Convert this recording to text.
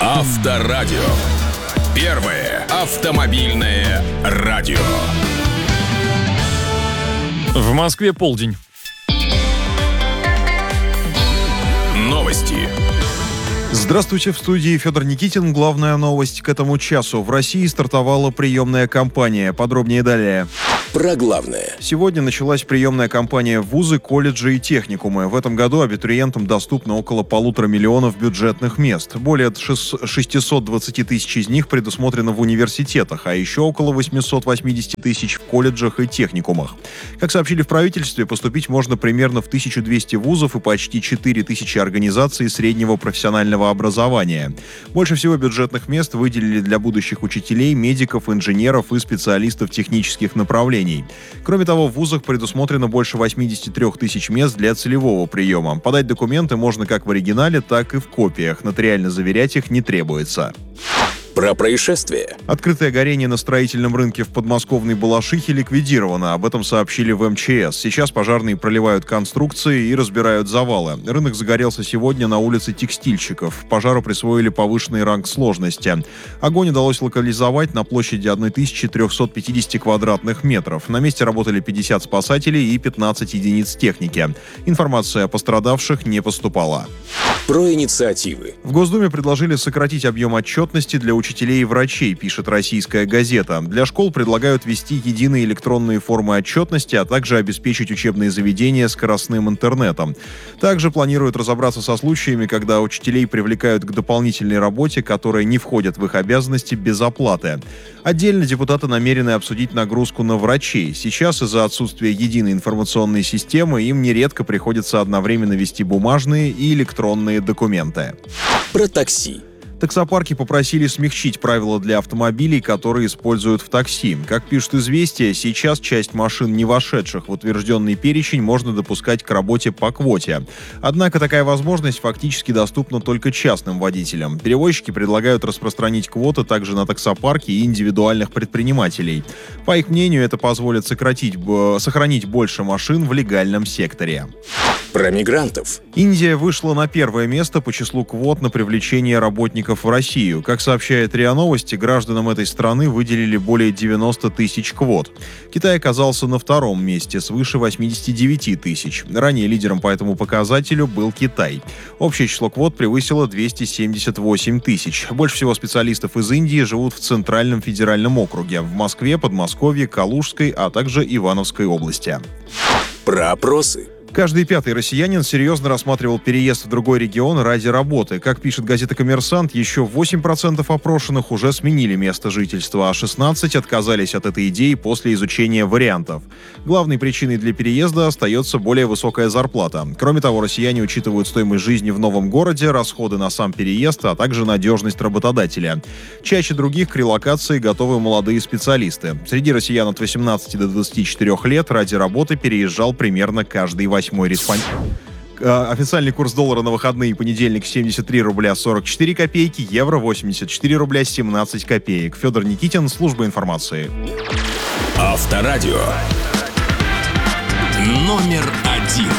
Авторадио. Первое автомобильное радио. В Москве полдень. Новости. Здравствуйте, в студии Федор Никитин. Главная новость к этому часу. В России стартовала приемная кампания. Подробнее далее. Про главное. Сегодня началась приемная кампания в вузы, колледжи и техникумы. В этом году абитуриентам доступно около 1,5 миллиона бюджетных мест. Более 620 тысяч из них предусмотрено в университетах, а еще около 880 тысяч в колледжах и техникумах. Как сообщили в правительстве, поступить можно примерно в 1200 вузов и почти 4000 организаций среднего профессионального образования. Больше всего бюджетных мест выделили для будущих учителей, медиков, инженеров и специалистов технических направлений. Кроме того, в вузах предусмотрено больше 83 тысяч мест для целевого приема. Подать документы можно как в оригинале, так и в копиях. Нотариально заверять их не требуется. Про происшествие. Открытое горение на строительном рынке в подмосковной Балашихе ликвидировано. Об этом сообщили в МЧС. Сейчас пожарные проливают конструкции и разбирают завалы. Рынок загорелся сегодня на улице Текстильщиков. Пожару присвоили повышенный ранг сложности. Огонь удалось локализовать на площади 1350 квадратных метров. На месте работали 50 спасателей и 15 единиц техники. Информация о пострадавших не поступала. Про инициативы. В Госдуме предложили сократить объем отчетности для учителей и врачей, пишет «Российская газета». Для школ предлагают ввести единые электронные формы отчетности, а также обеспечить учебные заведения скоростным интернетом. Также планируют разобраться со случаями, когда учителей привлекают к дополнительной работе, которая не входит в их обязанности, без оплаты. Отдельно депутаты намерены обсудить нагрузку на врачей. Сейчас из-за отсутствия единой информационной системы им нередко приходится одновременно вести бумажные и электронные документы. Про такси. Таксопарки попросили смягчить правила для автомобилей, которые используют в такси. Как пишут «Известия», сейчас часть машин, не вошедших в утвержденный перечень, можно допускать к работе по квоте. Однако такая возможность фактически доступна только частным водителям. Перевозчики предлагают распространить квоты также на таксопарки и индивидуальных предпринимателей. По их мнению, это позволит сохранить больше машин в легальном секторе. Про мигрантов. Индия вышла на первое место по числу квот на привлечение работников в Россию. Как сообщает РИА Новости, гражданам этой страны выделили более 90 тысяч квот. Китай оказался на втором месте, свыше 89 тысяч. Ранее лидером по этому показателю был Китай. Общее число квот превысило 278 тысяч. Больше всего специалистов из Индии живут в Центральном федеральном округе, в Москве, Подмосковье, Калужской, а также Ивановской области. Про опросы. Каждый пятый россиянин серьезно рассматривал переезд в другой регион ради работы. Как пишет газета «Коммерсант», еще 8% опрошенных уже сменили место жительства, а 16% отказались от этой идеи после изучения вариантов. Главной причиной для переезда остается более высокая зарплата. Кроме того, россияне учитывают стоимость жизни в новом городе, расходы на сам переезд, а также надежность работодателя. Чаще других к релокации готовы молодые специалисты. Среди россиян от 18 до 24 лет ради работы переезжал примерно каждый восьмой респондент. Официальный курс доллара на выходные и понедельник 73 рубля 44 копейки, евро 84 рубля 17 копеек. Федор Никитин, служба информации. Авторадио. Номер 1.